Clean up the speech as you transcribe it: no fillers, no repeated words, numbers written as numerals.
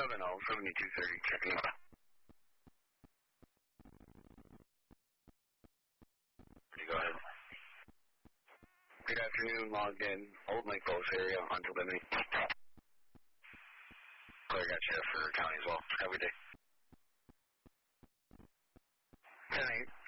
7230, checking out. Go ahead. Good afternoon, logged in. Old Lake Falls area on telemetry. Claire got you for county as well. Have a good day. 10-8.